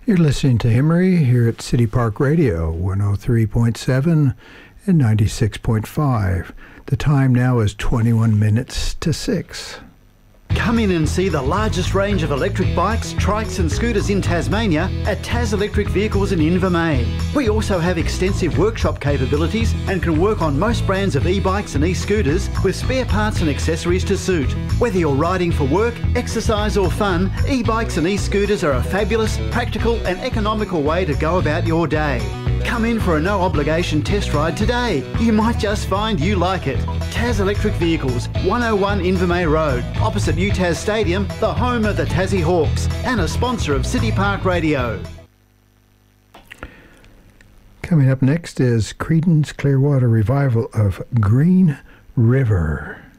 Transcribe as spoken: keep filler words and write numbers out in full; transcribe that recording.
You're listening to Himry here at City Park Radio, one oh three point seven and ninety-six point five. The time now is twenty-one minutes to six. Come in and see the largest range of electric bikes, trikes and scooters in Tasmania at Tas Electric Vehicles in Invermay. We also have extensive workshop capabilities and can work on most brands of e-bikes and e-scooters with spare parts and accessories to suit. Whether you're riding for work, exercise or fun, e-bikes and e-scooters are a fabulous, practical and economical way to go about your day. Come in for a no-obligation test ride today. You might just find you like it. Tas Electric Vehicles, one oh one Invermay Road, opposite U Tas Stadium, the home of the Tassie Hawks, and a sponsor of City Park Radio. Coming up next is Creedence Clearwater Revival of Green River.